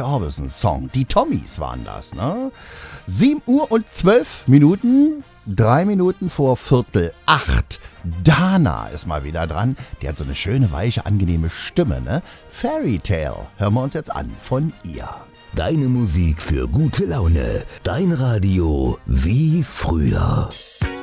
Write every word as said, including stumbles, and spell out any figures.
Orbison-Song. Die Tommies waren das, ne? sieben Uhr und zwölf Minuten, drei Minuten vor Viertel acht. Dana ist mal wieder dran. Die hat so eine schöne, weiche, angenehme Stimme, ne? Fairy Tale hören wir uns jetzt an von ihr. Deine Musik für gute Laune. Dein Radio wie früher.